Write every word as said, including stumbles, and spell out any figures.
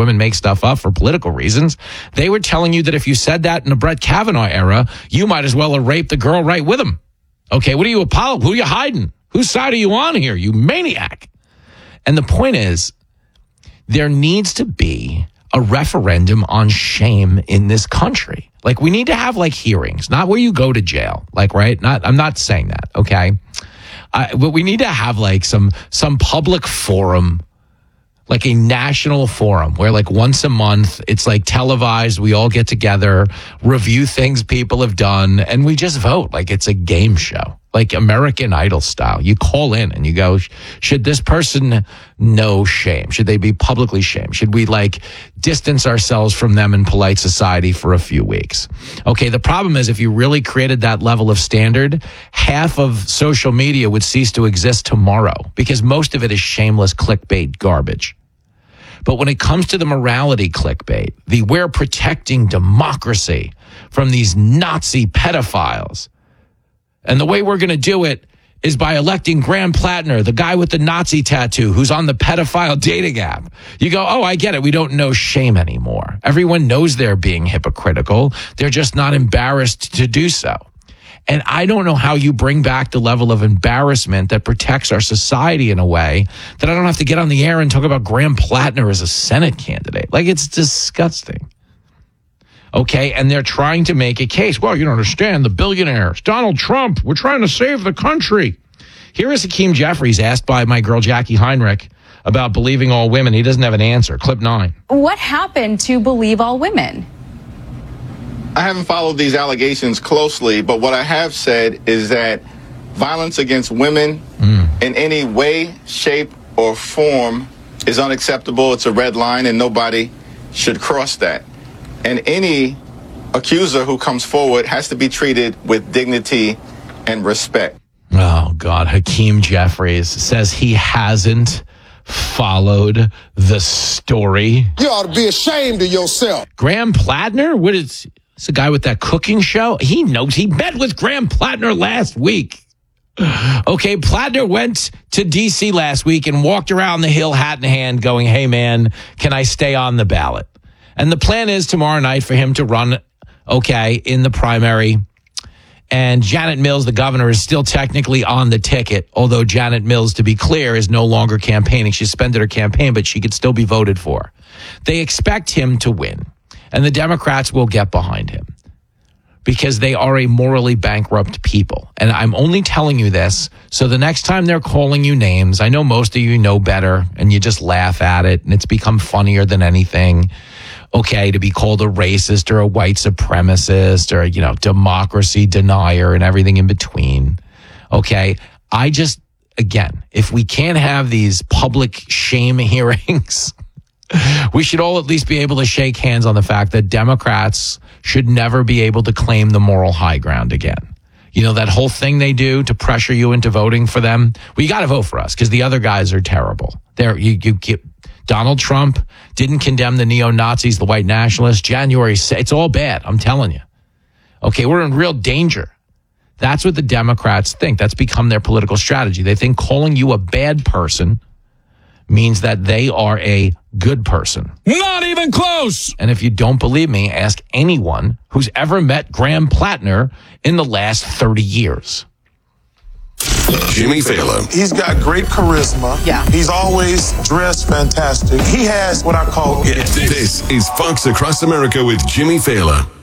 women make stuff up for political reasons. They were telling you that if you said that in the Brett Kavanaugh era, you might as well have raped the girl right with him. Okay, what are you, Apollo? Who are you hiding? Whose side are you on here, you maniac? And the point is, there needs to be a referendum on shame in this country. Like, we need to have, like, hearings, not where you go to jail. Like, right? Not, I'm not saying that, okay? I, but we need to have, like, some some public forum, like a national forum where, like, once a month, it's, like, televised. We all get together, review things people have done, and we just vote like it's a game show. Like American Idol style. You call in and you go, should this person know shame? Should they be publicly shamed? Should we like distance ourselves from them in polite society for a few weeks? Okay, the problem is if you really created that level of standard, half of social media would cease to exist tomorrow because most of it is shameless clickbait garbage. But when it comes to the morality clickbait, the we're protecting democracy from these Nazi pedophiles, and the way we're going to do it is by electing Graham Plattner, the guy with the Nazi tattoo who's on the pedophile dating app. You go, oh, I get it. We don't know shame anymore. Everyone knows they're being hypocritical. They're just not embarrassed to do so. And I don't know how you bring back the level of embarrassment that protects our society in a way that I don't have to get on the air and talk about Graham Plattner as a Senate candidate. Like, it's disgusting. Okay, and they're trying to make a case. Well, you don't understand, the billionaires, Donald Trump, we're trying to save the country. Here is Hakeem Jeffries asked by my girl Jackie Heinrich about believing all women. He doesn't have an answer. Clip nine. What happened to believe all women? I haven't followed these allegations closely, but what I have said is that violence against women mm. in any way, shape, or form is unacceptable. It's a red line, and nobody should cross that. And any accuser who comes forward has to be treated with dignity and respect. Oh, God. Hakeem Jeffries says he hasn't followed the story. You ought to be ashamed of yourself. Graham Plattner? What is... It's the guy with that cooking show. He knows. He met with Graham Plattner last week. Okay, Plattner went to D C last week and walked around the Hill hat in hand going, hey, man, can I stay on the ballot? And the plan is tomorrow night for him to run, okay, in the primary. And Janet Mills, the governor, is still technically on the ticket, although Janet Mills, to be clear, is no longer campaigning. She suspended her campaign, but she could still be voted for. They expect him to win, and the Democrats will get behind him because they are a morally bankrupt people. And I'm only telling you this so the next time they're calling you names, I know most of you know better, and you just laugh at it, and it's become funnier than anything. Okay, to be called a racist or a white supremacist or, you know, democracy denier and everything in between. Okay, I just, again, if we can't have these public shame hearings, we should all at least be able to shake hands on the fact that Democrats should never be able to claim the moral high ground again. You know, that whole thing they do to pressure you into voting for them. Well, you got to vote for us because the other guys are terrible. They're, you, you get, Donald Trump didn't condemn the neo-Nazis, the white nationalists. January, it's all bad. I'm telling you. Okay, we're in real danger. That's what the Democrats think. That's become their political strategy. They think calling you a bad person means that they are a good person. Not even close. And if you don't believe me, ask anyone who's ever met Graham Plattner in the last thirty years. Jimmy Fallon. He's got great charisma. Yeah. He's always dressed fantastic. He has what I call... This is Fox Across America with Jimmy Fallon.